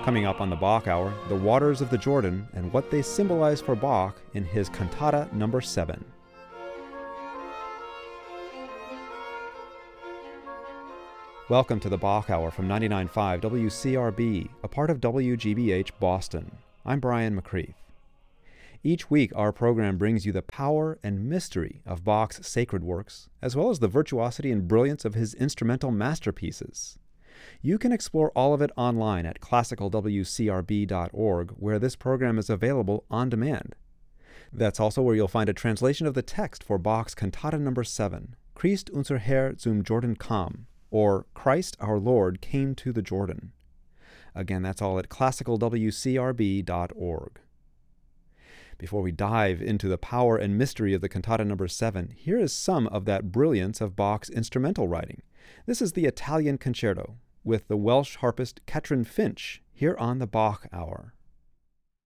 Coming up on the Bach Hour, the waters of the Jordan and what they symbolize for Bach in his Cantata No. 7. Welcome to the Bach Hour from 99.5 WCRB, a part of WGBH Boston. I'm Brian McCreath. Each week, our program brings you the power and mystery of Bach's sacred works, as well as the virtuosity and brilliance of his instrumental masterpieces. You can explore all of it online at classicalwcrb.org, where this program is available on demand. That's also where you'll find a translation of the text for Bach's Cantata No. 7, Christ unser Herr zum Jordan kam, or Christ our Lord came to the Jordan. Again, that's all at classicalwcrb.org. Before we dive into the power and mystery of the Cantata No. 7, here is some of that brilliance of Bach's instrumental writing. This is the Italian Concerto, with the Welsh harpist Catrin Finch, here on the Bach Hour.